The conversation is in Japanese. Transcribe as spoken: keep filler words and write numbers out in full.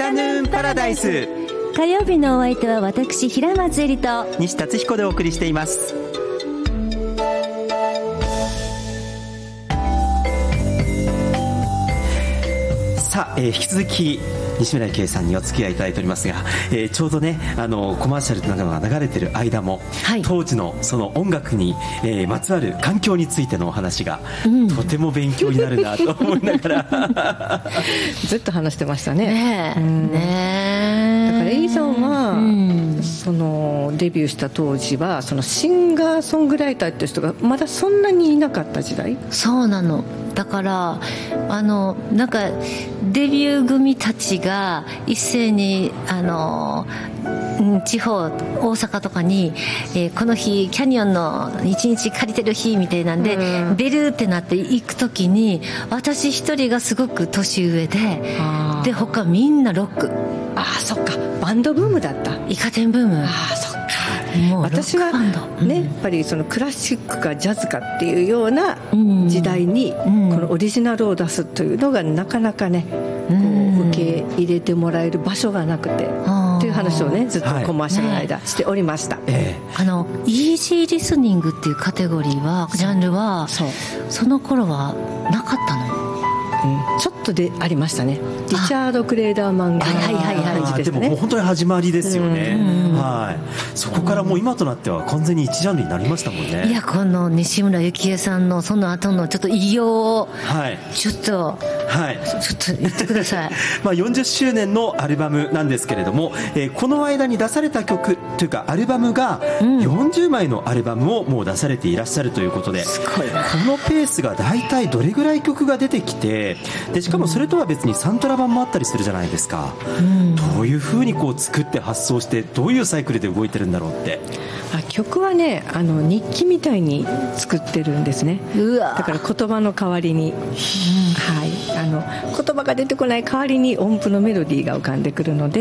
タヌーンパラダイス。 火曜日のお相手は私平松絵里と西達彦でお送りしています。さあ、えー、引き続き西村圭さんにお付き合いいただいておりますが、えー、ちょうどねあのコマーシャルなどが流れている間も、はい、当時のその音楽に、えー、まつわる環境についてのお話が、うん、とても勉強になるなと思いながらずっと話してましたね。 ねえ、うん、ねだからエリさんは、うん、そのデビューした当時はそのシンガーソングライターっていう人がまだそんなにいなかった時代。 そうなの。だからあのなんかデビュー組たちが一斉にあの地方大阪とかに、えー、この日キャニオンの一日借りてる日みたいなんで、うん、出るってなって行く時に私一人がすごく年上でで他みんなロック。 ああそっかバンドブームだった。 イカ天ブーム。 ああそっか。もう私はね、やっぱりそのクラシックかジャズかっていうような時代にこのオリジナルを出すというのがなかなかねこう受け入れてもらえる場所がなくてという話をねずっとコマーシャルの間しておりました、はいね、 あのイージーリスニングっていうカテゴリーはジャンルは そ, その頃はなかったの。 うん、ちょっとでありましたね。リチャード・クレーダーマンが感じですね。 でももう本当に始まりですよね、はい、そこからもう今となっては完全に一ジャンルになりましたもんね。 いやこの西村幸恵さんのその後のちょっと偉業をちょっと、はい、ちょっと言ってくださいまあよんじゅっしゅうねんのアルバムなんですけれども、えー、この間に出された曲というかアルバムがよんじゅうまいのアルバムをもう出されていらっしゃるということで、 すごいな。 このペースが大体どれぐらい曲が出てきて、でしかもそれとは別にサントラ版もあったりするじゃないですか、うん、どういうふうにこう作って発想してどういうサイクルで動いてるんだろうって。 あ曲はねあの日記みたいに作ってるんですね。 うわだから言葉の代わりに、うんはい、あの言葉が出てこない代わりに音符のメロディーが浮かんでくるので